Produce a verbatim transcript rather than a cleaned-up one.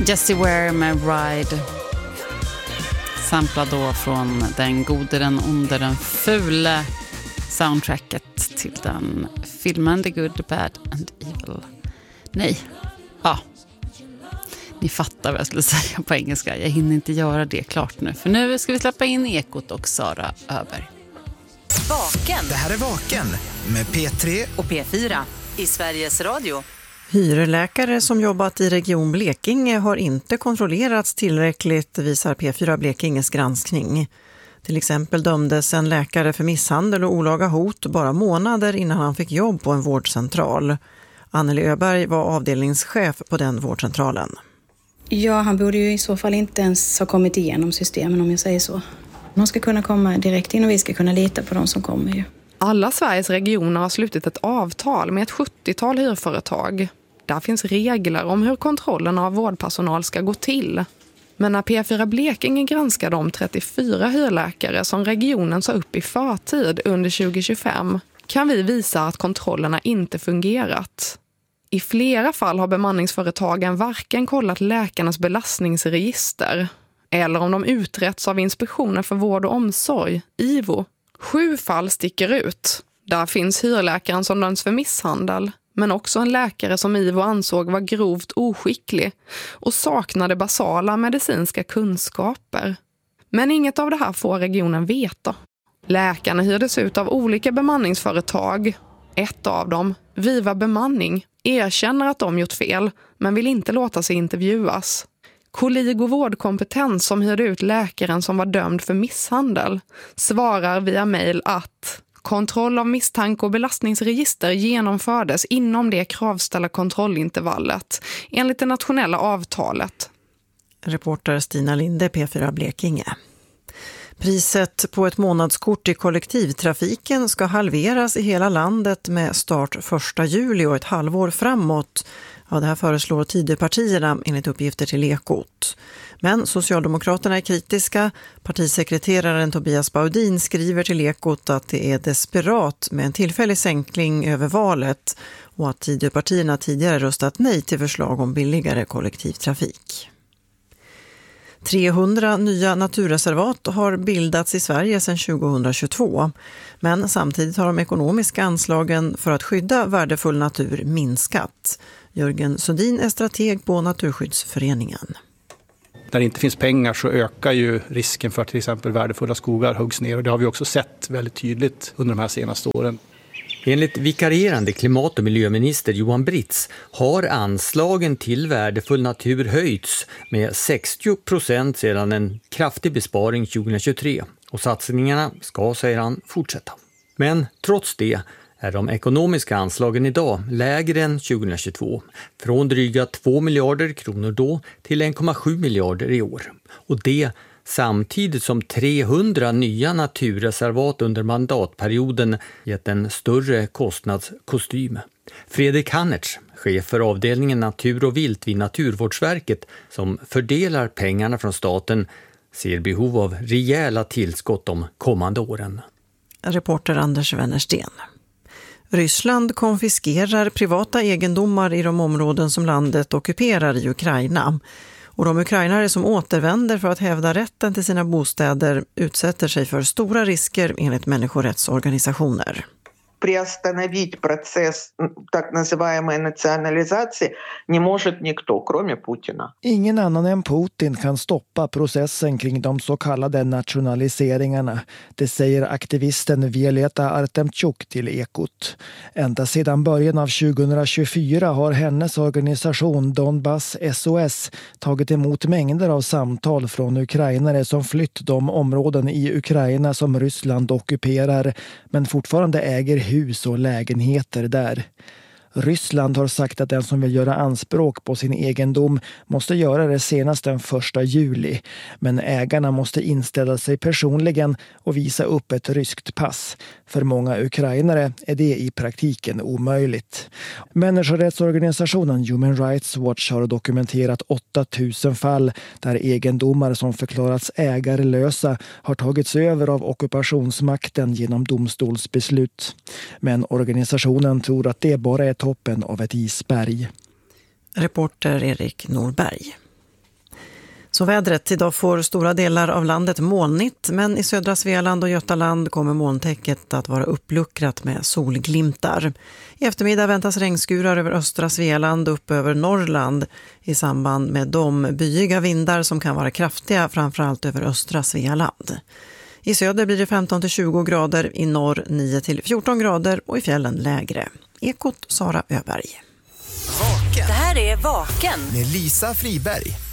Jessie Ware med Ride. Samplad då från Den gode, den onde, den fule soundtracket till den filmen The Good, Bad and Evil. Nej, ja. Ni fattar vad jag skulle säga på engelska. Jag hinner inte göra det klart nu. För nu ska vi släppa in Ekot och Sara Öberg. Vaken. Det här är Vaken med P tre och P fyra i Sveriges Radio. Hyrläkare som jobbat i Region Blekinge har inte kontrollerats tillräckligt, visar P fyra Blekinges granskning. Till exempel dömdes en läkare för misshandel och olaga hot bara månader innan han fick jobb på en vårdcentral. Anneli Öberg var avdelningschef på den vårdcentralen. Ja, han borde ju i så fall inte ens ha kommit igenom systemen, om jag säger så. De ska kunna komma direkt in och vi ska kunna lita på de som kommer ju. Alla Sveriges regioner har slutit ett avtal med ett sjuttiotal hyrföretag. Där finns regler om hur kontrollen av vårdpersonal ska gå till. Men när P fyra Blekinge granskar de trettiofyra hyrläkare som regionen sa upp i förtid under tjugo tjugofem kan vi visa att kontrollerna inte fungerat. I flera fall har bemanningsföretagen varken kollat läkarnas belastningsregister eller om de uträtts av Inspektionen för vård och omsorg, I V O. Sju fall sticker ut. Där finns hyrläkaren som döms för misshandel, men också en läkare som I V O ansåg var grovt oskicklig och saknade basala medicinska kunskaper. Men inget av det här får regionen veta. Läkarna hyrdes ut av olika bemanningsföretag. Ett av dem, Viva Bemanning, erkänner att de gjort fel men vill inte låta sig intervjuas. Kolligo Vårdkompetens, som hyrde ut läkaren som var dömd för misshandel, svarar via mejl att kontroll av misstanke och belastningsregister genomfördes inom det kravställda kontrollintervallet enligt det nationella avtalet. Reporter Stina Linde, P fyra Blekinge. Priset på ett månadskort i kollektivtrafiken ska halveras i hela landet med start första juli och ett halvår framåt. Ja, det här föreslår Tidöpartierna enligt uppgifter till Ekot. Men Socialdemokraterna är kritiska. Partisekreteraren Tobias Baudin skriver till Ekot att det är desperat med en tillfällig sänkning över valet och att Tidöpartierna tidigare röstat nej till förslag om billigare kollektivtrafik. trehundra nya naturreservat har bildats i Sverige sedan tjugohundratjugotvå. Men samtidigt har de ekonomiska anslagen för att skydda värdefull natur minskat. Jörgen Sundin är strateg på Naturskyddsföreningen. Där det inte finns pengar så ökar ju risken för att till exempel värdefulla skogar huggs ner. Och det har vi också sett väldigt tydligt under de här senaste åren. Enligt vikarierande klimat- och miljöminister Johan Britz har anslagen till värdefull natur höjts med sextio procent sedan en kraftig besparing tjugohundratjugotre. Och satsningarna ska, säger han, fortsätta. Men trots det är de ekonomiska anslagen idag lägre än tjugohundratjugotvå. Från dryga två miljarder kronor då till en komma sju miljarder i år. Och det samtidigt som trehundra nya naturreservat under mandatperioden gett en större kostnadskostym. Fredrik Hannertz, chef för avdelningen Natur och vilt vid Naturvårdsverket som fördelar pengarna från staten, ser behov av rejäla tillskott de kommande åren. Reporter Anders Wennersten. Ryssland konfiskerar privata egendomar i de områden som landet ockuperar i Ukraina. Och de ukrainare som återvänder för att hävda rätten till sina bostäder utsätter sig för stora risker enligt människorättsorganisationer. Приостановить процесс так называемой национализации не может никто, кроме Путина. Ingen annan än Putin kan stoppa processen kring de så kallade nationaliseringarna. Det säger aktivisten Violeta Artemchuk till Ekot. Ända sedan början av tjugohundratjugofyra har hennes organisation Donbass S O S tagit emot mängder av samtal från ukrainare som flytt de områden i Ukraina som Ryssland ockuperar men fortfarande äger hus och lägenheter där. Ryssland har sagt att den som vill göra anspråk på sin egendom måste göra det senast den första juli. Men ägarna måste inställa sig personligen och visa upp ett ryskt pass. För många ukrainare är det i praktiken omöjligt. Människorättsorganisationen Human Rights Watch har dokumenterat åtta tusen fall där egendomar som förklarats ägarlösa har tagits över av ockupationsmakten genom domstolsbeslut. Men organisationen tror att det bara är toppen av ett isberg. Reporter Erik Norberg. Så vädret, idag får stora delar av landet molnigt, men i södra Svealand och Götaland kommer molntäcket att vara uppluckrat med solglimtar. I eftermiddag väntas regnskurar över östra Svealand upp över Norrland i samband med de byiga vindar som kan vara kraftiga framförallt över östra Svealand. I söder blir det femton till tjugo grader, i norr nio till fjorton grader och i fjällen lägre. Ekot Sara Öberg. Det här är Vaken med Lisa Friberg.